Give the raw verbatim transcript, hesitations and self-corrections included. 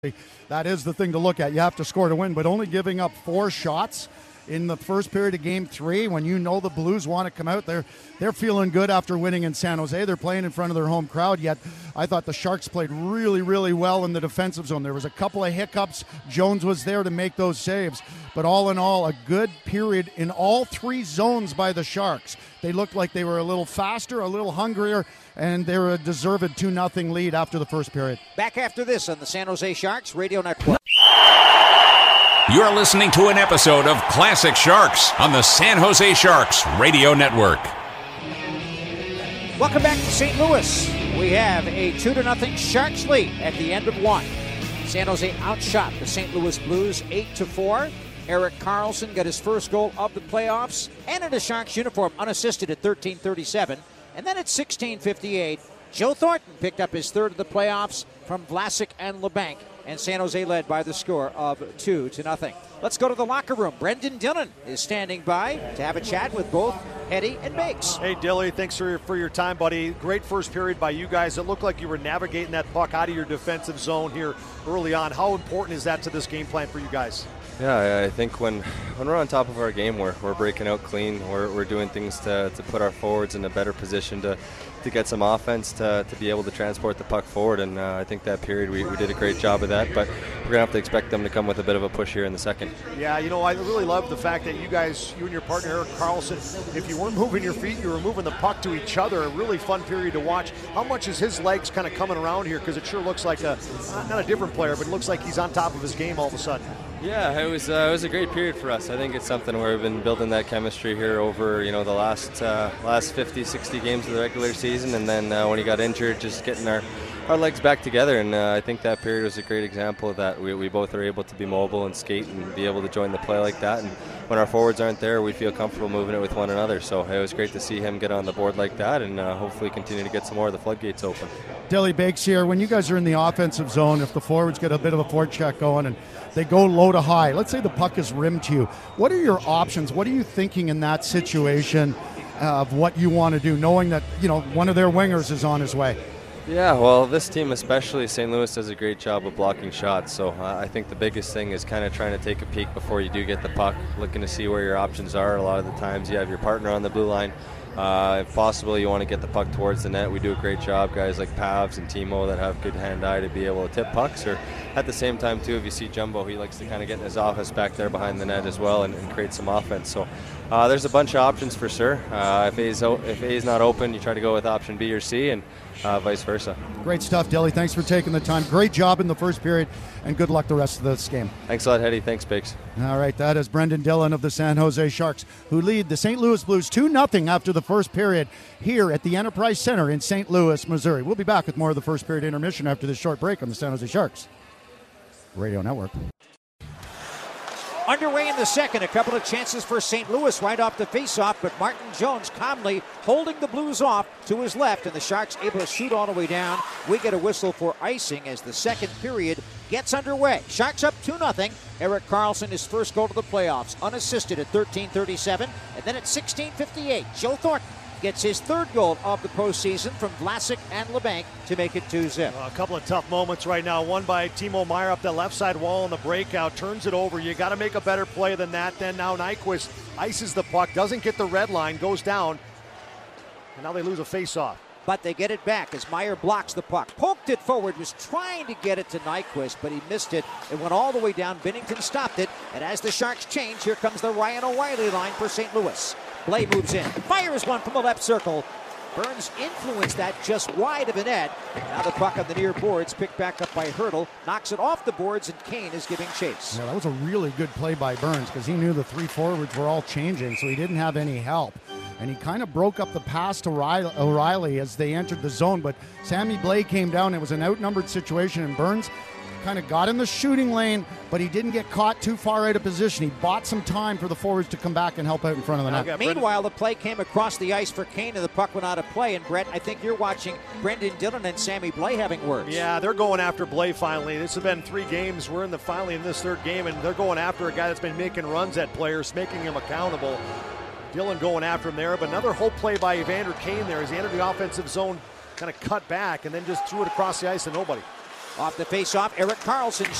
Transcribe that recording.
That is the thing to look at. You have to score to win, but only giving up four shots in the first period of game three when you know the Blues want to come out there. They're feeling good after winning in San Jose. They're playing in front of their home crowd, yet I thought the Sharks played really, really well in the defensive zone. There was a couple of hiccups. Jones was there to make those saves, but all in all, a good period in all three zones by the Sharks. They looked like they were a little faster, a little hungrier, and they were a deserved two nothing lead after the first period. Back after this on the San Jose Sharks Radio Network. You're listening to an episode of Classic Sharks on the San Jose Sharks Radio Network. Welcome back to Saint Louis. We have a two to nothing Sharks lead at the end of one. San Jose outshot the Saint Louis Blues eight to four. Erik Karlsson got his first goal of the playoffs and in a Sharks uniform unassisted at thirteen thirty-seven. And then at sixteen fifty-eight, Joe Thornton picked up his third of the playoffs from Vlasic and LeBanc, and San Jose led by the score of two to nothing. Let's go to the locker room. Brendan Dillon is standing by to have a chat with both Eddie and Bakes. Hey, Dilly, thanks for your, for your time, buddy. Great first period by you guys. It looked like you were navigating that puck out of your defensive zone here early on. How important is that to this game plan for you guys? Yeah, I think when when we're on top of our game, we're, we're breaking out clean. We're, we're doing things to, to put our forwards in a better position to, to get some offense, to, to be able to transport the puck forward. And uh, I think that period we, we did a great job of that. But we're going to have to expect them to come with a bit of a push here in the second. Yeah, you know, I really love the fact that you guys, you and your partner Erik Karlsson, if you weren't moving your feet, you were moving the puck to each other. A really fun period to watch. How much is his legs kind of coming around here? Because it sure looks like a, not a different player, but it looks like he's on top of his game all of a sudden. Yeah, it was uh, it was a great period for us. I think it's something where we've been building that chemistry here over you know the last uh, last fifty, sixty games of the regular season, and then uh, when he got injured, just getting our, our legs back together. And uh, I think that period was a great example of that. We, we both are able to be mobile and skate and be able to join the play like that. And when our forwards aren't there, we feel comfortable moving it with one another. So it was great to see him get on the board like that, and uh, hopefully continue to get some more of the floodgates open. Dilly Bakes here. When you guys are in the offensive zone, if the forwards get a bit of a forecheck going and they go low to high, let's say the puck is rimmed to you, what are your options? What are you thinking in that situation of what you want to do, knowing that, you know, one of their wingers is on his way? Yeah, well, this team, especially Saint Louis, does a great job of blocking shots. So uh, I think the biggest thing is kind of trying to take a peek before you do get the puck, looking to see where your options are. A lot of the times you have your partner on the blue line. Uh, if possible, you want to get the puck towards the net. We do a great job, guys like Pavs and Timo that have good hand-eye to be able to tip pucks. Or at the same time, too, if you see Jumbo, he likes to kind of get in his office back there behind the net as well and, and create some offense. So uh, there's a bunch of options for sure. Uh, if A's o- if A's not open, you try to go with option B or C, and uh, vice versa. Great stuff, Dilly. Thanks for taking the time. Great job in the first period, and good luck the rest of this game. Thanks a lot, Eddie. Thanks, Bakes. All right, that is Brendan Dillon of the San Jose Sharks, who lead the Saint Louis Blues two nothing after the first period here at the Enterprise Center in Saint Louis, Missouri. We'll be back with more of the first period intermission after this short break on the San Jose Sharks Radio Network. Underway in the second, a couple of chances for Saint Louis right off the faceoff, but Martin Jones calmly holding the Blues off to his left, and the Sharks able to shoot all the way down. We get a whistle for icing as the second period gets underway. Sharks up two nothing. Erik Karlsson, his first goal to the playoffs, unassisted at thirteen thirty-seven, and then at sixteen fifty-eight, Joe Thornton gets his third goal of the postseason from Vlasic and LeBanc to make it two zip. Uh, a couple of tough moments right now. One by Timo Meier up the left side wall on the breakout, turns it over. You got to make a better play than that. Then now Nyquist ices the puck, doesn't get the red line, goes down, and now they lose a face-off. But they get it back as Meier blocks the puck. Poked it forward, was trying to get it to Nyquist, but he missed it. It went all the way down. Binnington stopped it, and as the Sharks change, here comes the Ryan O'Reilly line for Saint Louis. Blais moves in, fires one from the left circle. Burns influenced that just wide of the net. Now the puck on the near boards, picked back up by Hertl, knocks it off the boards, and Kane is giving chase. Yeah, that was a really good play by Burns because he knew the three forwards were all changing, so he didn't have any help. And he kind of broke up the pass to O'Reilly as they entered the zone, but Sammy Blais came down. It was an outnumbered situation, and Burns kind of got in the shooting lane, but he didn't get caught too far out of position. He bought some time for the forwards to come back and help out in front of the net. Okay, meanwhile, the play came across the ice for Kane, and the puck went out of play. And Brett, I think you're watching Brendan Dillon and Sammy Blais having words. Yeah, they're going after Blais finally. This has been three games. We're in the finally in this third game, and they're going after a guy that's been making runs at players, making him accountable. Dillon going after him there, but another whole play by Evander Kane there as he entered the offensive zone, kind of cut back and then just threw it across the ice to nobody. Off the face-off, Erik Karlsson